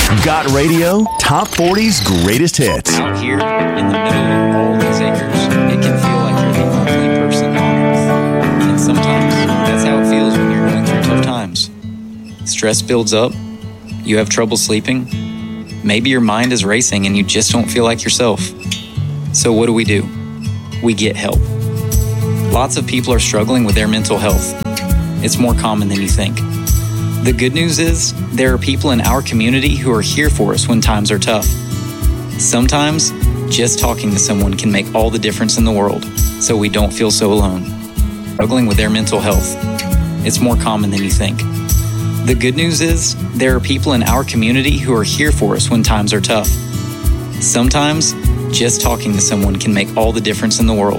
Got Radio, Top 40's greatest hits. Out here in the middle of all these acres, it can feel like you're the only person on earth. And sometimes that's how it feels when you're going through tough times. Stress builds up, you have trouble sleeping, maybe your mind is racing and you just don't feel like yourself. So what do? We get help. Lots of people are struggling with their mental health. It's more common than you think. The good news is, there are people in our community who are here for us when times are tough. Sometimes, just talking to someone can make all the difference in the world, so we don't feel so alone. Struggling with their mental health. It's more common than you think. The good news is, there are people in our community who are here for us when times are tough. Sometimes, just talking to someone can make all the difference in the world.